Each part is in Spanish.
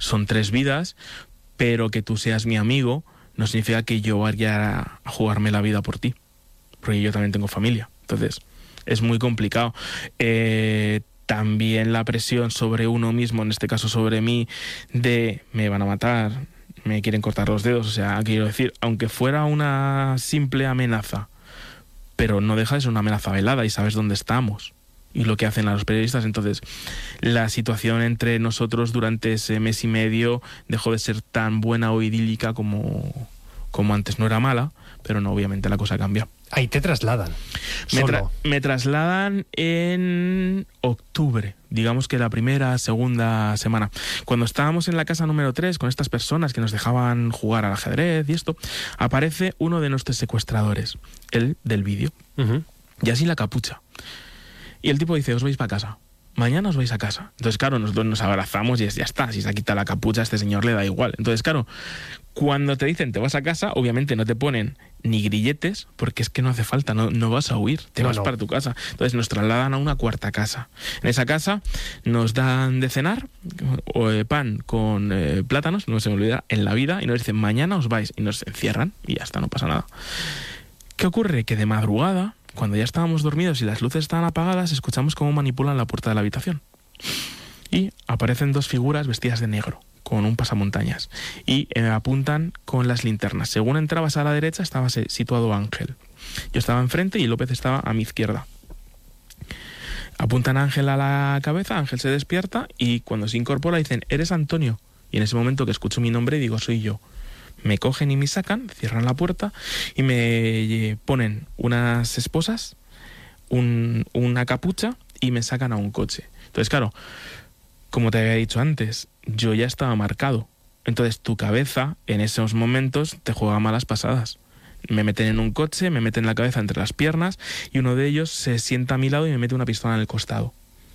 son 3 vidas, pero que tú seas mi amigo no significa que yo vaya a jugarme la vida por ti, porque yo también tengo familia. Entonces, es muy complicado. También la presión sobre uno mismo, en este caso sobre mí, de me van a matar, me quieren cortar los dedos. O sea, quiero decir, aunque fuera una simple amenaza, pero no deja de ser una amenaza velada y sabes dónde estamos y lo que hacen a los periodistas. Entonces, la situación entre nosotros durante ese mes y medio dejó de ser tan buena o idílica como antes. No era mala, pero no, obviamente la cosa cambia. Ahí te trasladan. Me trasladan en octubre, digamos que la primera, segunda semana. Cuando estábamos en la casa número 3 con estas personas que nos dejaban jugar al ajedrez y esto, aparece uno de nuestros secuestradores, el del vídeo, y así la capucha. Y el tipo dice, os vais para casa. Mañana os vais a casa. Entonces, claro, nosotros nos abrazamos y ya está. Si se ha quitado la capucha, a este señor le da igual. Entonces, claro, cuando te dicen te vas a casa, obviamente no te ponen ni grilletes, porque es que no hace falta, no vas a huir, te vas para tu casa. Entonces nos trasladan a una cuarta casa. En esa casa nos dan de cenar pan con plátanos, no se me olvida, en la vida, y nos dicen mañana os vais, y nos encierran y ya está, no pasa nada. ¿Qué ocurre? Que de madrugada, cuando ya estábamos dormidos y las luces estaban apagadas, escuchamos cómo manipulan la puerta de la habitación. Y aparecen 2 figuras vestidas de negro, con un pasamontañas, y apuntan con las linternas. Según entrabas a la derecha estaba situado Ángel. Yo estaba enfrente y López estaba a mi izquierda. Apuntan a Ángel a la cabeza, Ángel se despierta y cuando se incorpora dicen, ¿eres Antonio? Y en ese momento que escucho mi nombre digo, soy yo. Me cogen y me sacan, cierran la puerta y me ponen unas esposas, una capucha y me sacan a un coche. Entonces, claro, como te había dicho antes, yo ya estaba marcado. Entonces tu cabeza en esos momentos te juega malas pasadas. Me meten en un coche, me meten la cabeza entre las piernas y uno de ellos se sienta a mi lado y me mete una pistola en el costado.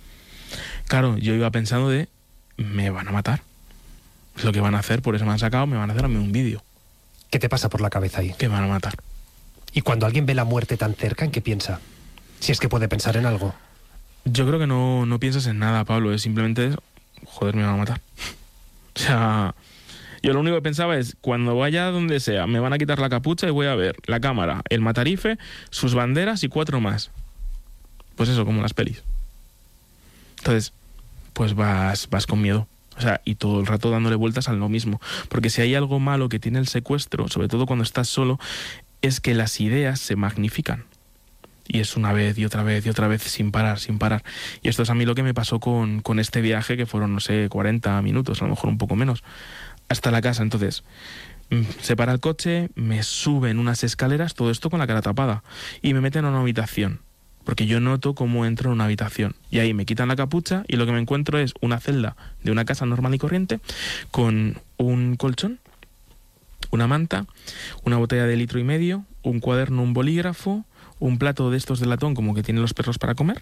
Claro, yo iba pensando de, me van a matar. Es lo que van a hacer, por eso me han sacado, me van a hacer a mí un vídeo. ¿Qué te pasa por la cabeza ahí? Que me van a matar. Y cuando alguien ve la muerte tan cerca, ¿en qué piensa? Si es que puede pensar en algo. Yo creo que no piensas en nada, Pablo. Es simplemente, joder, me van a matar. O sea, yo lo único que pensaba es, cuando vaya donde sea, me van a quitar la capucha y voy a ver la cámara, el matarife, sus banderas y 4 más. Pues eso, como las pelis. Entonces, pues vas con miedo. O sea, y todo el rato dándole vueltas a lo mismo. Porque si hay algo malo que tiene el secuestro, sobre todo cuando estás solo, es que las ideas se magnifican. Y es una vez y otra vez y otra vez sin parar. Y esto es a mí lo que me pasó con este viaje, que fueron, no sé, 40 minutos, a lo mejor un poco menos, hasta la casa. Entonces, se para el coche, me suben unas escaleras, todo esto con la cara tapada, y me meten a una habitación. Porque yo noto cómo entro en una habitación. Y ahí me quitan la capucha y lo que me encuentro es una celda de una casa normal y corriente con un colchón, una manta, una botella de 1,5 litros, un cuaderno, un bolígrafo, un plato de estos de latón como que tienen los perros para comer.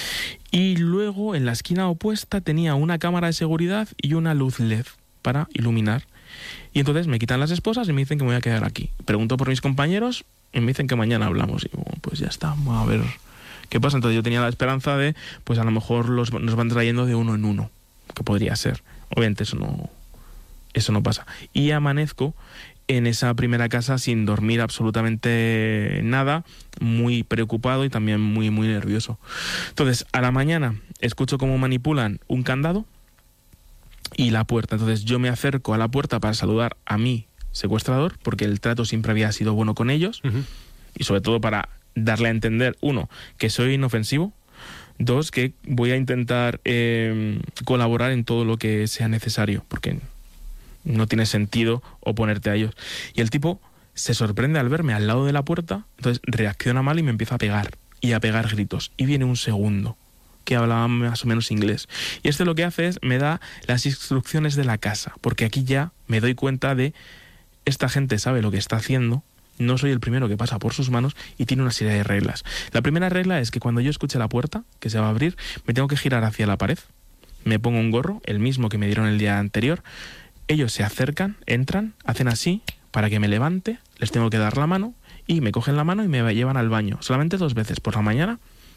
Y luego en la esquina opuesta tenía una cámara de seguridad y una luz LED para iluminar. Y entonces me quitan las esposas y me dicen que me voy a quedar aquí. Pregunto por mis compañeros y me dicen que mañana hablamos. Y digo, pues ya está, vamos a ver qué pasa. Entonces yo tenía la esperanza de, pues a lo mejor nos van trayendo de uno en uno, que podría ser. Obviamente eso no pasa. Y amanezco en esa primera casa sin dormir absolutamente nada, muy preocupado y también muy, muy nervioso. Entonces, a la mañana escucho cómo manipulan un candado y la puerta. Entonces yo me acerco a la puerta para saludar a mi secuestrador, porque el trato siempre había sido bueno con ellos, y sobre todo para darle a entender, 1, que soy inofensivo, 2, que voy a intentar colaborar en todo lo que sea necesario, porque no tiene sentido oponerte a ellos. Y el tipo se sorprende al verme al lado de la puerta, entonces reacciona mal y me empieza a pegar, y a pegar gritos. Y viene un segundo, que hablaba más o menos inglés. Y este lo que hace es, me da las instrucciones de la casa, porque aquí ya me doy cuenta de, esta gente sabe lo que está haciendo, no soy el primero que pasa por sus manos y tiene una serie de reglas. La primera regla es que cuando yo escuche la puerta, que se va a abrir, me tengo que girar hacia la pared, me pongo un gorro, el mismo que me dieron el día anterior, ellos se acercan, entran, hacen así, para que me levante, les tengo que dar la mano y me cogen la mano y me llevan al baño, solamente 2 veces, por la mañana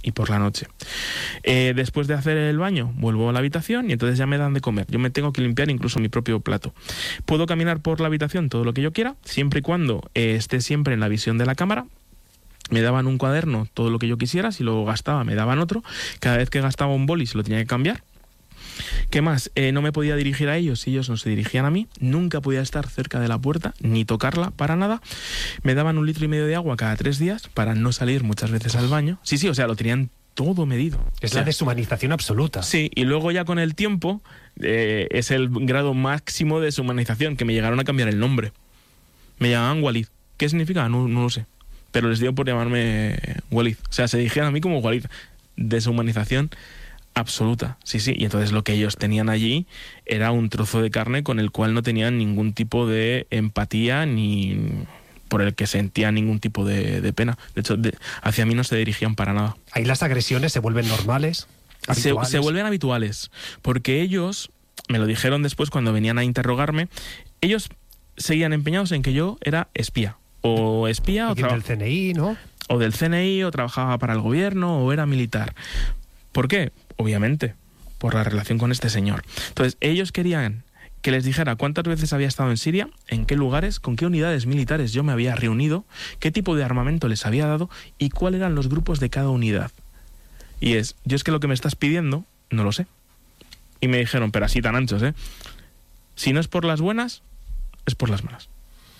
y por la noche. Después de hacer el baño, vuelvo a la habitación y entonces ya me dan de comer. Yo me tengo que limpiar incluso mi propio plato. Puedo caminar por la habitación todo lo que yo quiera, siempre y cuando esté siempre en la visión de la cámara. Me daban un cuaderno, todo lo que yo quisiera, si lo gastaba me daban otro. Cada vez que gastaba un boli se lo tenía que cambiar. ¿Qué más? No me podía dirigir a ellos si ellos no se dirigían a mí. Nunca podía estar cerca de la puerta, ni tocarla para nada. Me daban 1,5 litros de agua cada 3 días para no salir muchas veces al baño. Sí, o sea, lo tenían todo medido. Es la deshumanización absoluta. Sí, y luego ya con el tiempo es el grado máximo de deshumanización, que me llegaron a cambiar el nombre. Me llamaban Walid. ¿Qué significa? No lo sé. Pero les dio por llamarme Walid. O sea, se dirigían a mí como Walid. Deshumanización absoluta. Sí. Y entonces lo que ellos tenían allí era un trozo de carne con el cual no tenían ningún tipo de empatía ni por el que sentían ningún tipo de pena. De hecho, hacia mí no se dirigían para nada. Ahí las agresiones se vuelven normales, habituales. Se vuelven habituales. Porque ellos, me lo dijeron después cuando venían a interrogarme, ellos seguían empeñados en que yo era espía. O espía o del CNI, ¿no? O del CNI, o trabajaba para el gobierno, o era militar. ¿Por qué? Obviamente, por la relación con este señor. Entonces, ellos querían que les dijera cuántas veces había estado en Siria, en qué lugares, con qué unidades militares yo me había reunido, qué tipo de armamento les había dado y cuáles eran los grupos de cada unidad. Y yo es que lo que me estás pidiendo, no lo sé. Y me dijeron, pero así tan anchos, si no es por las buenas, es por las malas.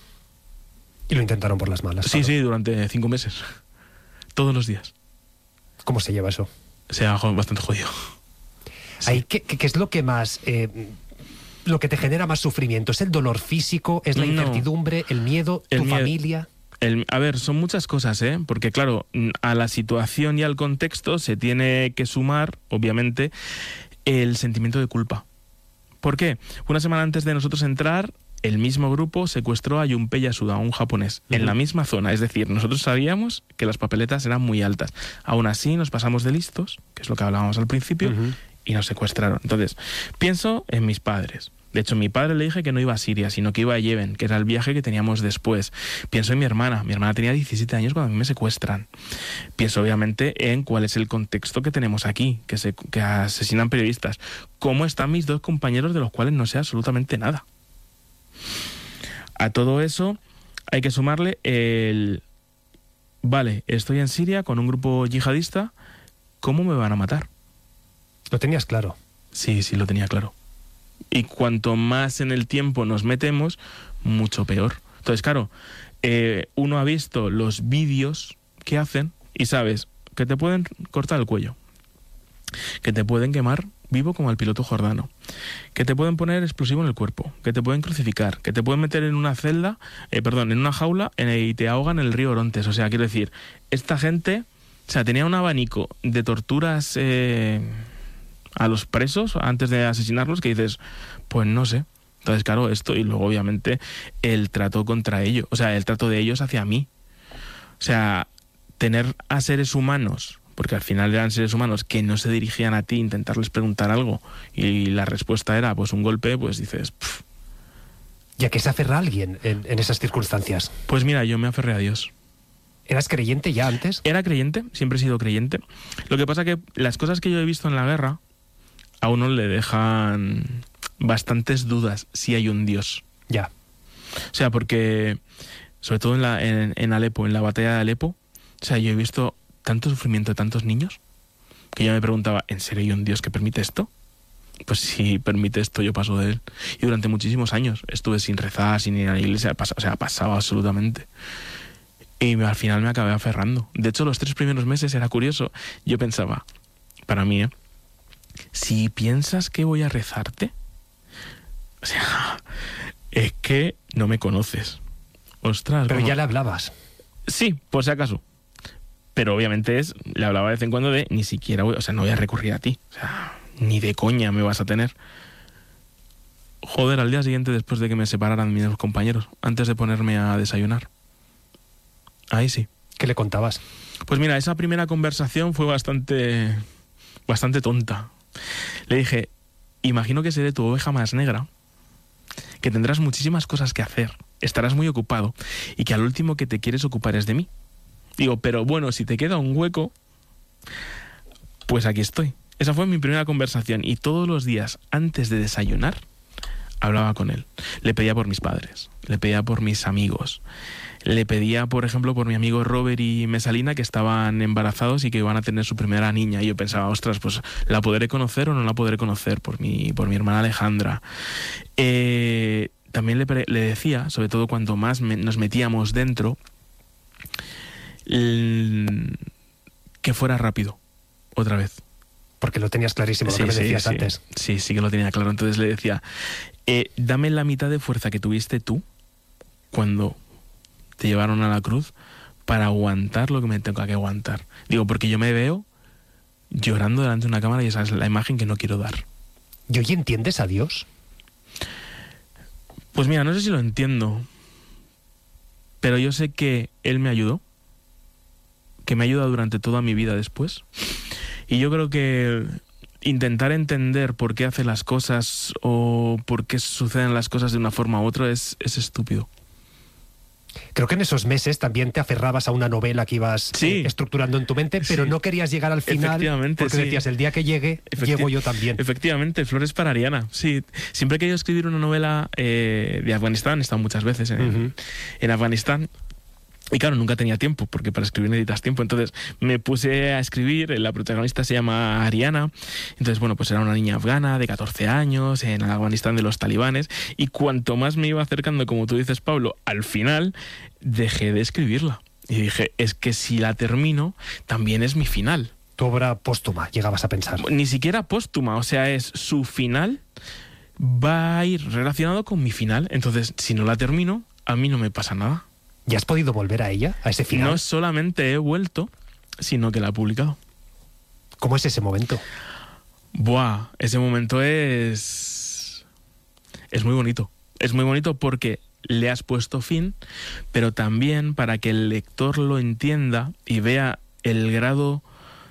Y lo intentaron por las malas. Sí, durante 5 meses. Todos los días. ¿Cómo se lleva eso? Se ha bastante jodido. Sí. ¿Qué es lo que más... lo que te genera más sufrimiento? ¿Es el dolor físico? ¿Es la incertidumbre? ¿El miedo? ¿Tu familia? A ver, son muchas cosas, porque claro, a la situación y al contexto se tiene que sumar, obviamente, el sentimiento de culpa. ¿Por qué? Una semana antes de nosotros entrar, el mismo grupo secuestró a Junpei Yasuda, un japonés, en la misma zona. Es decir, nosotros sabíamos que las papeletas eran muy altas. Aún así nos pasamos de listos, que es lo que hablábamos al principio, y nos secuestraron. Entonces, pienso en mis padres. De hecho, a mi padre le dije que no iba a Siria, sino que iba a Yemen, que era el viaje que teníamos después. Pienso en mi hermana. Mi hermana tenía 17 años cuando a mí me secuestran. Pienso, obviamente, en cuál es el contexto que tenemos aquí, que asesinan periodistas. ¿Cómo están mis 2 compañeros de los cuales no sé absolutamente nada? A todo eso hay que sumarle vale, estoy en Siria con un grupo yihadista, ¿cómo me van a matar? ¿Lo tenías claro? Sí, lo tenía claro. Y cuanto más en el tiempo nos metemos, mucho peor. Entonces, claro, uno ha visto los vídeos que hacen y sabes que te pueden cortar el cuello, que te pueden quemar vivo como al piloto Jordano, que te pueden poner explosivo en el cuerpo, que te pueden crucificar, que te pueden meter en una en una jaula y te ahogan en el río Orontes. O sea, quiero decir, esta gente, tenía un abanico de torturas a los presos antes de asesinarlos que dices, pues no sé. Entonces, claro, esto y luego obviamente el trato contra ellos, o sea, el trato de ellos hacia mí. O sea, tener a seres humanos, porque al final eran seres humanos que no se dirigían a ti, intentarles preguntar algo y la respuesta era pues un golpe, pues dices... Pff. ¿Y a qué se aferra alguien en esas circunstancias? Pues mira, yo me aferré a Dios. ¿Eras creyente ya antes? Era creyente, siempre he sido creyente. Lo que pasa que las cosas que yo he visto en la guerra a uno le dejan bastantes dudas si hay un Dios. Ya. O sea, porque sobre todo en Alepo, en la batalla de Alepo, o sea, yo he visto tanto sufrimiento de tantos niños que yo me preguntaba, ¿en serio hay un Dios que permite esto? Pues si permite esto, yo paso de él. Y durante muchísimos años estuve sin rezar, sin ir a la iglesia, o sea, pasaba absolutamente. Y al final me acabé aferrando. De hecho, los 3 primeros meses era curioso. Yo pensaba, para mí, si piensas que voy a rezarte, o sea, es que no me conoces. Ostras. Pero ya le hablabas. Sí, por si acaso. Pero obviamente le hablaba de vez en cuando de ni siquiera no voy a recurrir a ti. O sea, ni de coña me vas a tener. Joder, al día siguiente, después de que me separaran mis compañeros, antes de ponerme a desayunar. Ahí sí. ¿Qué le contabas? Pues mira, esa primera conversación fue bastante tonta. Le dije, imagino que seré tu oveja más negra, que tendrás muchísimas cosas que hacer, estarás muy ocupado y que al último que te quieres ocupar es de mí. Digo, pero bueno, si te queda un hueco, Pues aquí estoy. Esa fue mi primera conversación y todos los días antes de desayunar hablaba con él. Le pedía por mis padres, le pedía por mis amigos, le pedía, por ejemplo, por mi amigo Robert y Mesalina, que estaban embarazados y que iban a tener su primera niña. Y yo pensaba, ostras, pues ¿la podré conocer o no la podré conocer? Por mi hermana Alejandra. También le decía, sobre todo cuanto más nos metíamos dentro, que fuera rápido, otra vez. Porque lo tenías clarísimo, lo que me decías antes. Sí que lo tenía claro. Entonces le decía, dame la mitad de fuerza que tuviste tú cuando te llevaron a la cruz para aguantar lo que me tengo que aguantar. Digo, porque yo me veo llorando delante de una cámara y esa es la imagen que no quiero dar. ¿Y hoy entiendes a Dios? Pues mira, no sé si lo entiendo, pero yo sé que Él me ayudó, que me ayuda durante toda mi vida después. Y yo creo que intentar entender por qué hace las cosas o por qué suceden las cosas de una forma u otra es estúpido. Creo que en esos meses también te aferrabas a una novela que ibas estructurando en tu mente, pero no querías llegar al final porque decías, el día que llegue, llego yo también. Efectivamente, Flores para Ariana. Sí, siempre he querido escribir una novela de Afganistán, he estado muchas veces en Afganistán. Y claro, nunca tenía tiempo, porque para escribir necesitas tiempo. Entonces me puse a escribir, la protagonista se llama Ariana. Entonces, bueno, pues era una niña afgana de 14 años en Afganistán de los talibanes. Y cuanto más me iba acercando, como tú dices, Pablo, al final dejé de escribirla. Y dije, es que si la termino, también es mi final. Tu obra póstuma, llegabas a pensar. Ni siquiera póstuma, o sea, es su final, va a ir relacionado con mi final. Entonces, si no la termino, a mí no me pasa nada. ¿Y has podido volver a ella, a ese final? No solamente he vuelto, sino que la he publicado. ¿Cómo es ese momento? Buah, ese momento es muy bonito. Es muy bonito porque le has puesto fin, pero también para que el lector lo entienda y vea el grado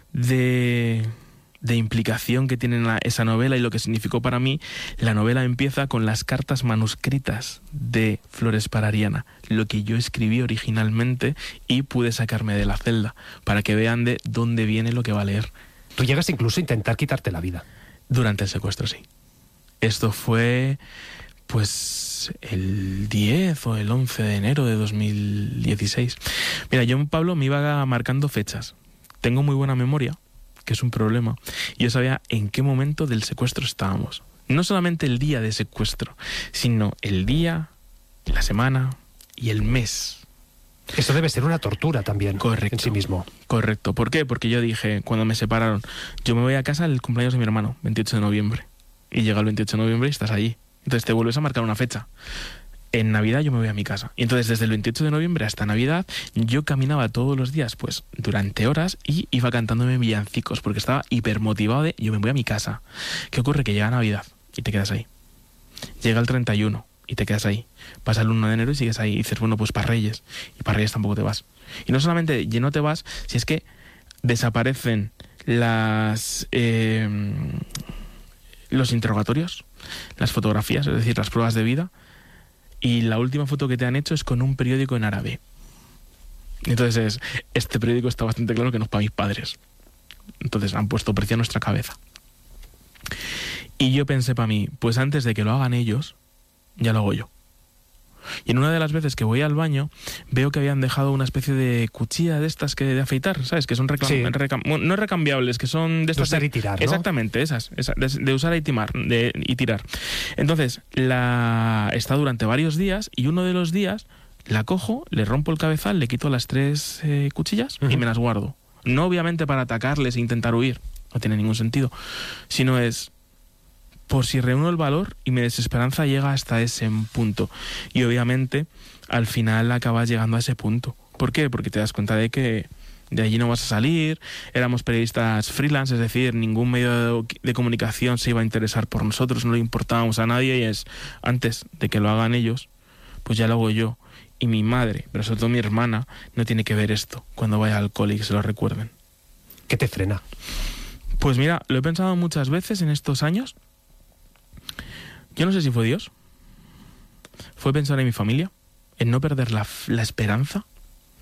de implicación que tiene esa novela y lo que significó para mí. La novela empieza con las cartas manuscritas de Flores para Ariana, lo que yo escribí originalmente y pude sacarme de la celda, para que vean de dónde viene lo que va a leer. Tú llegas incluso a intentar quitarte la vida. Durante el secuestro, sí. Esto fue, pues, el 10 o el 11 de enero de 2016. Mira, yo, Pablo, me iba marcando fechas. Tengo muy buena memoria, que es un problema. Yo sabía en qué momento del secuestro estábamos. No solamente el día de secuestro, sino el día, la semana y el mes. Eso debe ser una tortura también. Correcto, en sí mismo. Correcto. ¿Por qué? Porque yo dije, cuando me separaron, yo me voy a casa el cumpleaños de mi hermano, 28 de noviembre. Y llega el 28 de noviembre y estás allí. Entonces te vuelves a marcar una fecha. En Navidad yo me voy a mi casa. Y entonces desde el 28 de noviembre hasta Navidad yo caminaba todos los días, pues durante horas, y iba cantándome villancicos porque estaba hipermotivado de yo me voy a mi casa. ¿Qué ocurre? Que llega Navidad y te quedas ahí. Llega el 31 y te quedas ahí. Pasa el 1 de enero y sigues ahí. Y dices, bueno, pues para Reyes. Y para Reyes tampoco te vas. Y no solamente no te vas, si es que desaparecen los interrogatorios, las fotografías, es decir, las pruebas de vida. Y la última foto que te han hecho es con un periódico en árabe. Entonces, este periódico está bastante claro que no es para mis padres. Entonces han puesto precio a nuestra cabeza. Y yo pensé para mí, pues antes de que lo hagan ellos, ya lo hago yo. Y en una de las veces que voy al baño, veo que habían dejado una especie de cuchilla de estas que de afeitar, ¿sabes? Que son no recambiables, que son de estas... De usar y tirar, ¿no? Exactamente, esas de usar y tirar. Entonces, está durante varios días y uno de los días la cojo, le rompo el cabezal, le quito las 3 cuchillas y me las guardo. No obviamente para atacarles e intentar huir, no tiene ningún sentido, sino es por si reúno el valor y mi desesperanza llega hasta ese punto. Y obviamente al final acabas llegando a ese punto. ¿Por qué? Porque te das cuenta de que de allí no vas a salir. Éramos periodistas freelance, es decir, ningún medio de comunicación se iba a interesar por nosotros, no le importábamos a nadie, y es antes de que lo hagan ellos, pues ya lo hago yo. Y mi madre, pero sobre todo mi hermana, no tiene que ver esto cuando vaya al cole y que se lo recuerden. ¿Qué te frena? Pues mira, lo he pensado muchas veces en estos años. Yo no sé si fue Dios. Fue pensar en mi familia, en no perder la esperanza.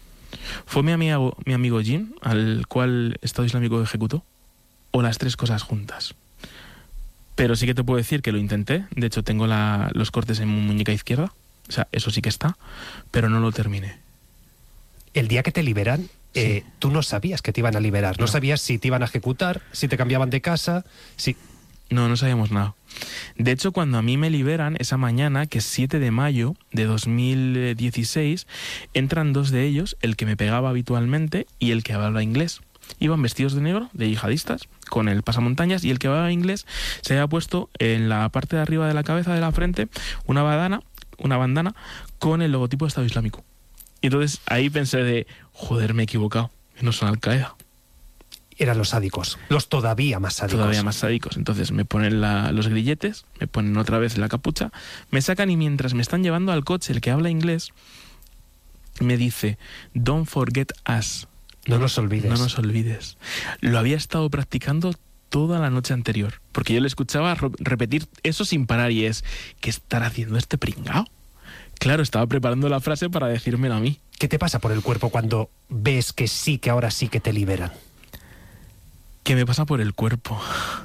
¿Fue mi amigo Jin al cual Estado Islámico ejecutó? ¿O las tres cosas juntas? Pero sí que te puedo decir que lo intenté. De hecho, tengo los cortes en mi muñeca izquierda. O sea, eso sí que está. Pero no lo terminé. El día que te liberan, sí. Tú no sabías que te iban a liberar. No sabías si te iban a ejecutar, si te cambiaban de casa, si... No sabíamos nada. De hecho, cuando a mí me liberan, esa mañana, que es 7 de mayo de 2016, entran dos de ellos, el que me pegaba habitualmente y el que hablaba inglés. Iban vestidos de negro, de yihadistas, con el pasamontañas, y el que hablaba inglés se había puesto en la parte de arriba de la cabeza, de la frente, una bandana con el logotipo de Estado Islámico. Y entonces ahí pensé de, joder, me he equivocado, no son Al-Qaeda. Eran los sádicos, los todavía más sádicos. Todavía más sádicos. Entonces me ponen los grilletes, me ponen otra vez la capucha, me sacan y mientras me están llevando al coche, el que habla inglés me dice, don't forget us. No nos olvides. No nos olvides. Lo había estado practicando toda la noche anterior, porque yo le escuchaba repetir eso sin parar y es, ¿qué estará haciendo este pringao? Claro, estaba preparando la frase para decírmelo a mí. ¿Qué te pasa por el cuerpo cuando ves que sí, que ahora sí que te liberan? ¿Qué me pasa por el cuerpo?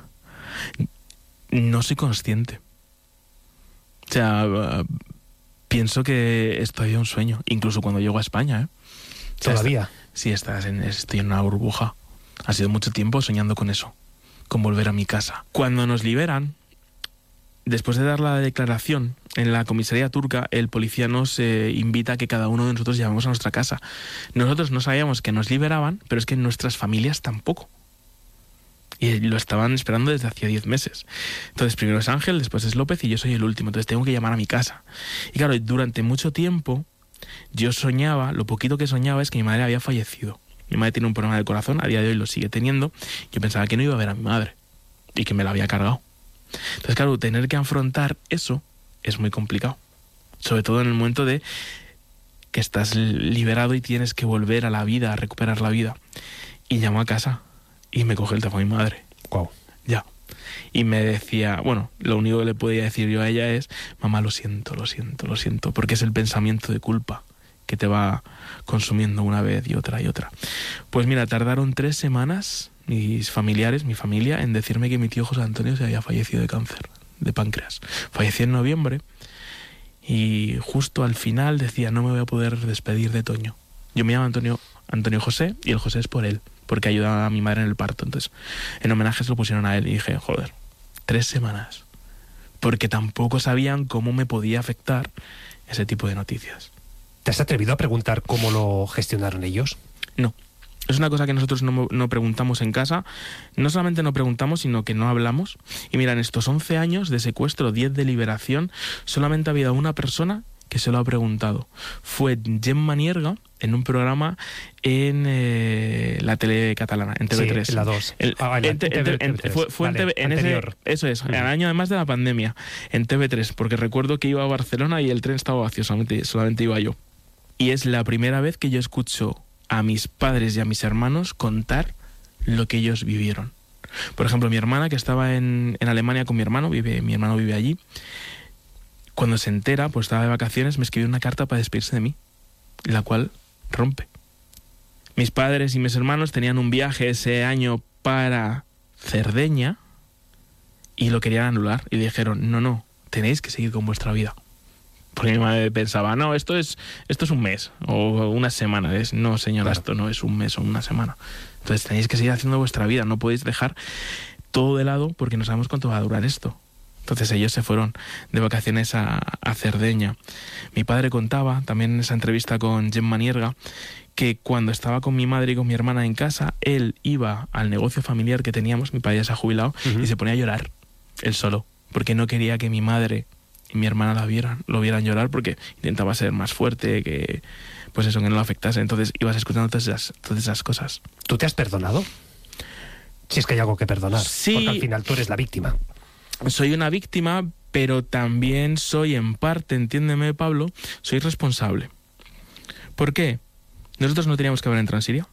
No soy consciente. O sea, pienso que estoy en un sueño, incluso cuando llego a España, ¿eh? O sea, ¿Todavía? Sí, estoy en una burbuja. Ha sido mucho tiempo soñando con eso, con volver a mi casa. Cuando nos liberan, después de dar la declaración en la comisaría turca, el policía nos invita a que cada uno de nosotros llevemos a nuestra casa. Nosotros no sabíamos que nos liberaban, pero es que nuestras familias tampoco. Y lo estaban esperando desde hacía 10 meses. Entonces primero es Ángel, después es López y yo soy el último. Entonces tengo que llamar a mi casa. Y claro, durante mucho tiempo yo soñaba, lo poquito que soñaba es que mi madre había fallecido. Mi madre tiene un problema del corazón, a día de hoy lo sigue teniendo. Yo pensaba que no iba a ver a mi madre y que me la había cargado. Entonces claro, tener que afrontar eso es muy complicado. Sobre todo en el momento de que estás liberado y tienes que volver a la vida, a recuperar la vida. Y llamo a casa. Y me coge el teléfono mi madre. Wow. Ya. Y me decía, bueno, lo único que le podía decir yo a ella es, mamá, lo siento, porque es el pensamiento de culpa que te va consumiendo una vez y otra y otra. Pues mira, tardaron 3 semanas mis familiares, mi familia, en decirme que mi tío José Antonio se había fallecido de cáncer, de páncreas. Falleció en noviembre y justo al final decía, no me voy a poder despedir de Toño. Yo me llamo Antonio José y el José es por él, porque ayudaba a mi madre en el parto. Entonces, en homenaje se lo pusieron a él y dije, joder, 3 semanas. Porque tampoco sabían cómo me podía afectar ese tipo de noticias. ¿Te has atrevido a preguntar cómo lo gestionaron ellos? No. Es una cosa que nosotros no preguntamos en casa. No solamente no preguntamos, sino que no hablamos. Y mira, en estos 11 años de secuestro, 10 de liberación, solamente ha habido una persona que se lo ha preguntado. Fue Gemma Nierga en un programa en la tele catalana, en TV3. Sí, la 2. Fue vale, en anterior. Eso es, el año además de la pandemia, en TV3, porque recuerdo que iba a Barcelona y el tren estaba vacío, solamente iba yo. Y es la primera vez que yo escucho a mis padres y a mis hermanos contar lo que ellos vivieron. Por ejemplo, mi hermana, que estaba en Alemania con mi hermano vive allí. Cuando se entera, pues estaba de vacaciones, me escribió una carta para despedirse de mí, la cual rompe. Mis padres y mis hermanos tenían un viaje ese año para Cerdeña y lo querían anular. Y dijeron, no, tenéis que seguir con vuestra vida. Porque mi madre pensaba, no, esto es un mes o unas semanas. No, señora, claro. Esto no es un mes o una semana. Entonces tenéis que seguir haciendo vuestra vida, no podéis dejar todo de lado porque no sabemos cuánto va a durar esto. Entonces ellos se fueron de vacaciones a Cerdeña. Mi padre contaba, también en esa entrevista con Gemma Nierga, que cuando estaba con mi madre y con mi hermana en casa, él iba al negocio familiar que teníamos, mi padre ya se ha jubilado, y se ponía a llorar, él solo, porque no quería que mi madre y mi hermana lo vieran llorar, porque intentaba ser más fuerte, que pues eso, que no lo afectase. Entonces ibas escuchando todas esas cosas. ¿Tú te has perdonado? Si es que hay algo que perdonar, sí, porque al final tú eres la víctima. Soy una víctima, pero también soy en parte, entiéndeme, Pablo, soy responsable. ¿Por qué? Nosotros no teníamos que haber entrado en Siria,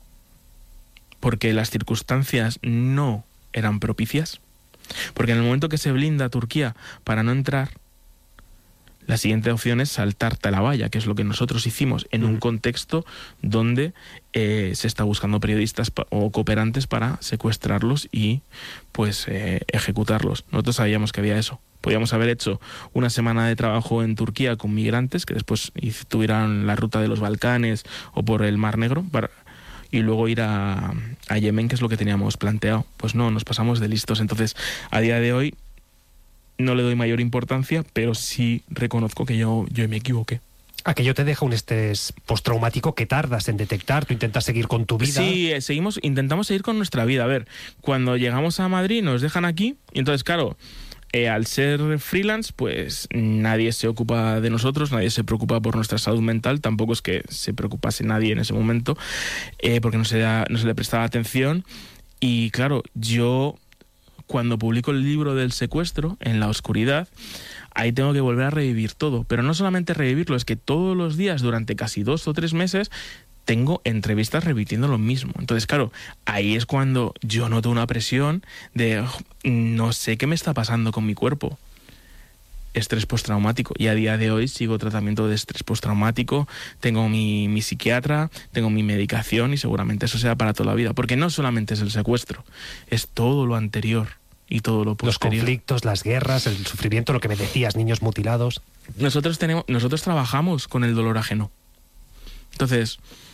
porque las circunstancias no eran propicias, porque en el momento que se blinda Turquía para no entrar, La siguiente opción es saltarte a la valla, que es lo que nosotros hicimos en un contexto donde se está buscando periodistas o cooperantes para secuestrarlos y pues ejecutarlos. Nosotros sabíamos que había eso. Podíamos haber hecho una semana de trabajo en Turquía con migrantes que después tuvieran la ruta de los Balcanes o por el Mar Negro y luego ir a Yemen, que es lo que teníamos planteado. Pues no, nos pasamos de listos. Entonces, a día de hoy no le doy mayor importancia, pero sí reconozco que yo me equivoqué. Aquello te deja un estrés postraumático que tardas en detectar. Tú intentas seguir con tu vida. Sí, intentamos seguir con nuestra vida. A ver, cuando llegamos a Madrid nos dejan aquí y entonces, claro, al ser freelance, pues nadie se ocupa de nosotros, nadie se preocupa por nuestra salud mental, tampoco es que se preocupase nadie en ese momento, porque no se le prestaba atención. Y claro, yo cuando publico el libro del secuestro, En la oscuridad, ahí tengo que volver a revivir todo, pero no solamente revivirlo, es que todos los días durante casi 2 o 3 meses tengo entrevistas repitiendo lo mismo. Entonces, claro, ahí es cuando yo noto una presión de no sé qué me está pasando con mi cuerpo. Estrés postraumático. Y a día de hoy sigo tratamiento de estrés postraumático, tengo mi psiquiatra, tengo mi medicación y seguramente eso sea para toda la vida. Porque no solamente es el secuestro, es todo lo anterior y todo lo posterior. Los conflictos, las guerras, el sufrimiento, lo que me decías, niños mutilados. Nosotros trabajamos con el dolor ajeno. Entonces,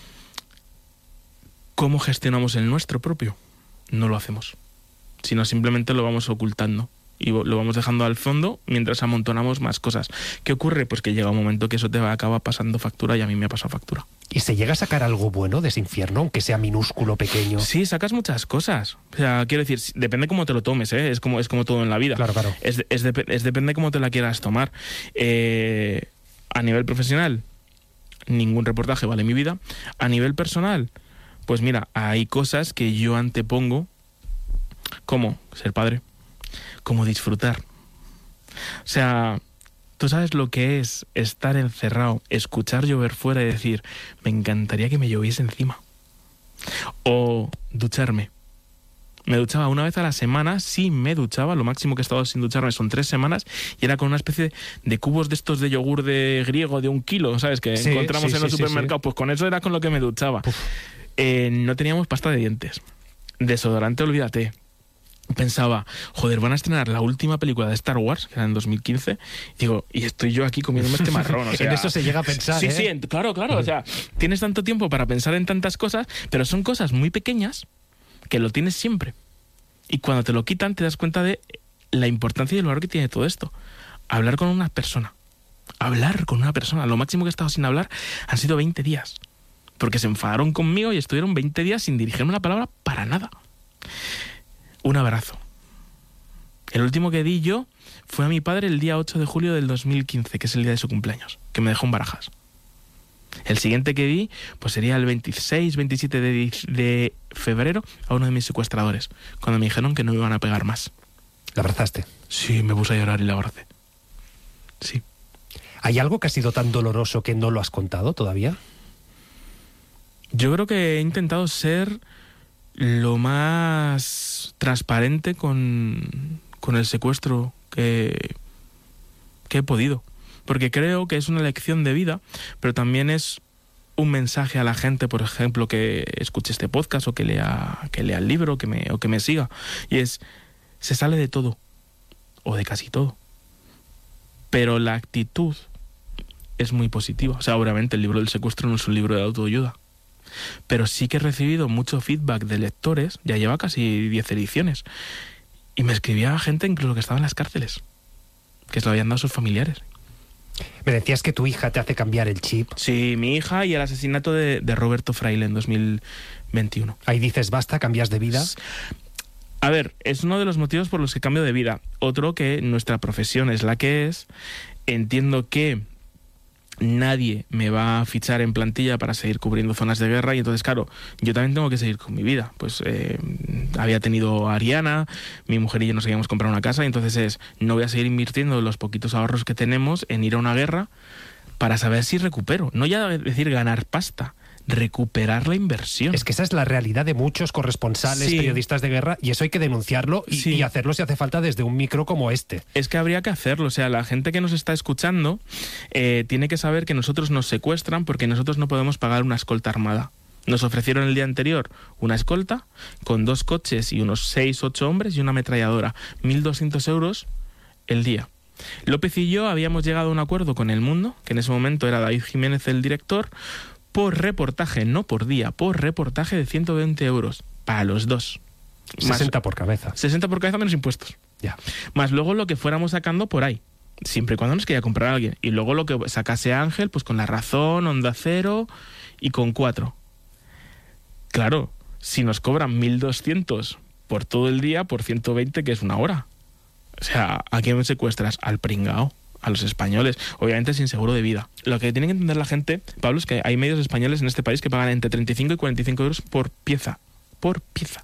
¿cómo gestionamos el nuestro propio? No lo hacemos, sino simplemente lo vamos ocultando y lo vamos dejando al fondo mientras amontonamos más cosas. ¿Qué ocurre? Pues que llega un momento que eso te acaba pasando factura y a mí me ha pasado factura. ¿Y se llega a sacar algo bueno de ese infierno, aunque sea minúsculo, pequeño? Sí, sacas muchas cosas. O sea, quiero decir, depende cómo te lo tomes, ¿eh? Es como todo en la vida. Claro. Depende cómo te la quieras tomar. A nivel profesional, ningún reportaje vale mi vida. A nivel personal, pues mira, hay cosas que yo antepongo, como ser padre, como disfrutar. O sea, tú sabes lo que es estar encerrado, escuchar llover fuera y decir, me encantaría que me lloviese encima. O ducharme. Me duchaba una vez a la semana, sí me duchaba, lo máximo que he estado sin ducharme son 3 semanas, y era con una especie de cubos de estos de yogur de griego de 1 kilo, ¿sabes? Que encontramos en los supermercados, pues con eso era con lo que me duchaba. No teníamos pasta de dientes. Desodorante, olvídate. Pensaba, joder, van a estrenar la última película de Star Wars, que era en 2015, y estoy yo aquí comiéndome este marrón. O sea, en eso se llega a pensar, Sí, claro, o sea, tienes tanto tiempo para pensar en tantas cosas, pero son cosas muy pequeñas que lo tienes siempre. Y cuando te lo quitan te das cuenta de la importancia y el valor que tiene todo esto. Hablar con una persona. Lo máximo que he estado sin hablar han sido 20 días. Porque se enfadaron conmigo y estuvieron 20 días sin dirigirme una palabra para nada. Un abrazo. El último que di yo fue a mi padre el día 8 de julio del 2015, que es el día de su cumpleaños, que me dejó en Barajas. El siguiente que di, pues sería el 26, 27 de febrero a uno de mis secuestradores, cuando me dijeron que no me iban a pegar más. ¿La abrazaste? Sí, me puse a llorar y la abracé. Sí. ¿Hay algo que ha sido tan doloroso que no lo has contado todavía? Yo creo que he intentado ser lo más transparente con el secuestro que he podido. Porque creo que es una lección de vida, pero también es un mensaje a la gente, por ejemplo, que escuche este podcast o que lea el libro o que me siga. Y es, se sale de todo, o de casi todo. Pero la actitud es muy positiva. O sea, obviamente el libro del secuestro no es un libro de autoayuda. Pero sí que he recibido mucho feedback de lectores, ya lleva casi 10 ediciones, y me escribía gente incluso que estaba en las cárceles, que se lo habían dado a sus familiares. Me decías que tu hija te hace cambiar el chip. Sí, mi hija y el asesinato de Roberto Fraile en 2021. Ahí dices, basta, cambias de vida. A ver, es uno de los motivos por los que cambio de vida. Otro, que nuestra profesión es la que es. Entiendo que nadie me va a fichar en plantilla para seguir cubriendo zonas de guerra y entonces, claro, yo también tengo que seguir con mi vida. Pues había tenido a Ariana, mi mujer y yo nos habíamos comprado una casa y entonces no voy a seguir invirtiendo los poquitos ahorros que tenemos en ir a una guerra para saber si recupero. No ya decir ganar pasta, recuperar la inversión. Es que esa es la realidad de muchos corresponsales, periodistas de guerra, y eso hay que denunciarlo y hacerlo si hace falta desde un micro como este. Es que habría que hacerlo. O sea, la gente que nos está escuchando tiene que saber que nosotros nos secuestran porque nosotros no podemos pagar una escolta armada. Nos ofrecieron el día anterior una escolta con 2 coches y unos 6, 8 hombres y una ametralladora. 1.200 euros el día. López y yo habíamos llegado a un acuerdo con El Mundo, que en ese momento era David Jiménez el director, por reportaje, no por día, por reportaje de 120 euros para los dos. 60 por cabeza. 60 por cabeza menos impuestos. Ya. Más luego lo que fuéramos sacando por ahí, siempre y cuando nos quería comprar a alguien. Y luego lo que sacase Ángel, pues con La Razón, Onda Cero y con 4. Claro, si nos cobran 1.200 por todo el día, por 120, que es una hora. O sea, ¿a quién secuestras? Al pringao. A los españoles, obviamente sin seguro de vida. Lo que tiene que entender la gente, Pablo, es que hay medios españoles en este país que pagan entre 35 y 45 euros por pieza. Por pieza.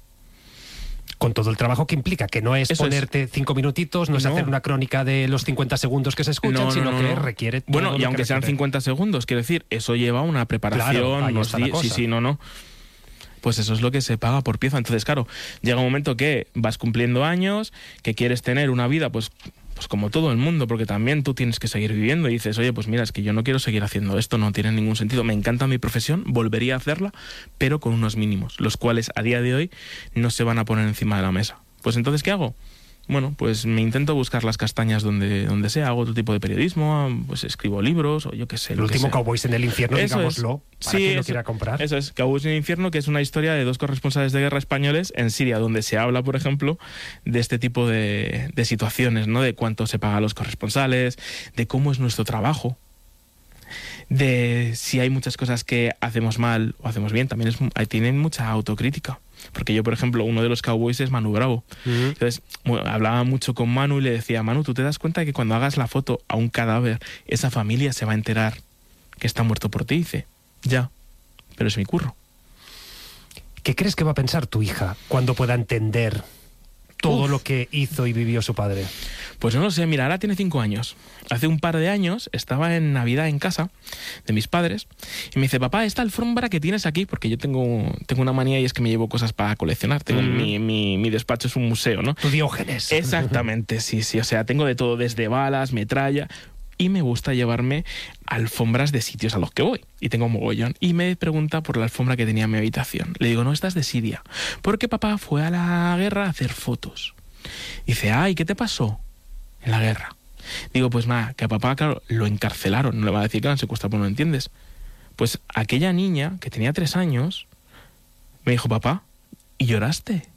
Con todo el trabajo que implica, que no es ponerte 5 minutitos, no es hacer una crónica de los 50 segundos que se escuchan, sino que requiere... Bueno, y aunque sean 50 segundos, quiero decir, eso lleva una preparación, unos días... Sí. Pues eso es lo que se paga por pieza. Entonces, claro, llega un momento que vas cumpliendo años, que quieres tener una vida, pues como todo el mundo, porque también tú tienes que seguir viviendo y dices, oye, pues mira, es que yo no quiero seguir haciendo esto, no tiene ningún sentido. Me encanta mi profesión, volvería a hacerla, pero con unos mínimos, los cuales a día de hoy no se van a poner encima de la mesa. Pues entonces, ¿qué hago? Bueno, pues me intento buscar las castañas donde sea, hago otro tipo de periodismo, pues escribo libros o yo qué sé. El último Cowboys en el infierno, eso digámoslo, para quien lo quiera comprar. Eso es, Cowboys en el infierno, que es una historia de 2 corresponsales de guerra españoles en Siria, donde se habla, por ejemplo, de este tipo de situaciones, ¿no? De cuánto se paga a los corresponsales, de cómo es nuestro trabajo, de si hay muchas cosas que hacemos mal o hacemos bien. También tienen mucha autocrítica. Porque yo, por ejemplo, uno de los Cowboys es Manu Bravo. Entonces, hablaba mucho con Manu y le decía, Manu, ¿tú te das cuenta de que cuando hagas la foto a un cadáver, esa familia se va a enterar que está muerto por ti? Y dice, ya, pero es mi curro. ¿Qué crees que va a pensar tu hija cuando pueda entender todo lo que hizo y vivió su padre? Pues no lo sé, mira, ahora tiene 5 años. Hace un par de años estaba en Navidad en casa de mis padres y me dice, papá, esta alfombra que tienes aquí, porque yo tengo una manía y es que me llevo cosas para coleccionar. Tengo mi despacho es un museo, ¿no? Tu Diógenes. Exactamente, sí, o sea, tengo de todo, desde balas, metralla, y me gusta llevarme alfombras de sitios a los que voy. Y tengo mogollón. Y me pregunta por la alfombra que tenía en mi habitación. Le digo, no, esta es de Siria, porque papá fue a la guerra a hacer fotos. Y dice, ay, ¿qué te pasó en la guerra? Digo, pues nada, que a papá, claro, lo encarcelaron. No le va a decir que lo han secuestrado, pues no lo entiendes. Pues aquella niña, que tenía 3 años, me dijo, papá, ¿y lloraste?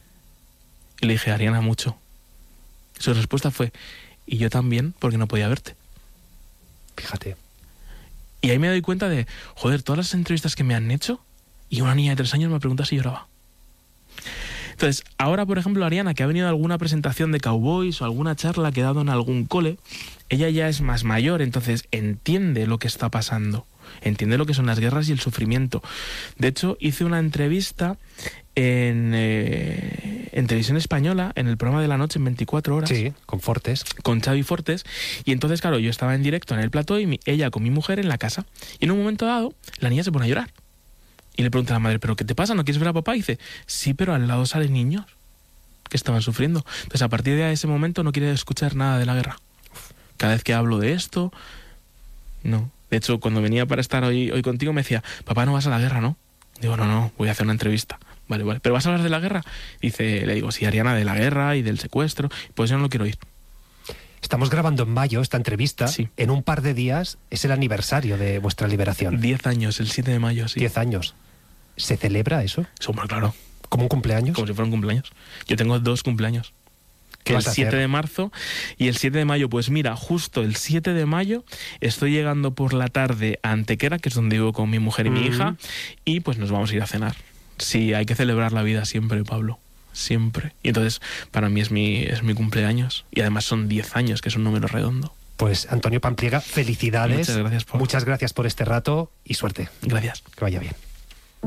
Y le dije, Ariana, mucho. Su respuesta fue, y yo también, porque no podía verte. Fíjate. Y ahí me doy cuenta de, joder, todas las entrevistas que me han hecho, y una niña de 3 años me pregunta si lloraba. Entonces, ahora, por ejemplo, Ariana, que ha venido a alguna presentación de Cowboys o alguna charla que ha dado en algún cole, ella ya es más mayor, entonces entiende lo que está pasando, entiende lo que son las guerras y el sufrimiento. De hecho, hice una entrevista en televisión española, en el programa de la noche en 24 horas. Sí, con Fortes. Con Xavi Fortes. Y entonces, claro, yo estaba en directo en el plató y ella con mi mujer en la casa. Y en un momento dado, la niña se pone a llorar. Y le pregunta a la madre, ¿pero qué te pasa? ¿No quieres ver a papá? Y dice, sí, pero al lado salen niños que estaban sufriendo. Entonces, a partir de ese momento no quiere escuchar nada de la guerra. Cada vez que hablo de esto, no. De hecho, cuando venía para estar hoy contigo me decía, papá, no vas a la guerra, ¿no? Digo, no, voy a hacer una entrevista. Vale. ¿Pero vas a hablar de la guerra? Le digo, sí, Ariana, de la guerra y del secuestro. Pues yo no lo quiero oír. Estamos grabando en mayo esta entrevista. Sí. En un par de días es el aniversario de vuestra liberación. 10 años, el 7 de mayo, sí. 10 años. ¿Se celebra eso? Súper claro. ¿Como un cumpleaños? Como si fuera un cumpleaños. Yo tengo 2 cumpleaños. Que el 7 de marzo y el 7 de mayo. Pues mira, justo el 7 de mayo estoy llegando por la tarde a Antequera, que es donde vivo con mi mujer y mi hija, y pues nos vamos a ir a cenar. Sí, hay que celebrar la vida siempre, Pablo. Siempre. Y entonces, para mí es mi cumpleaños. Y además son 10 años, que es un número redondo. Pues Antonio Pampliega, felicidades. Muchas gracias, Pablo. Muchas gracias por este rato y suerte. Gracias. Que vaya bien.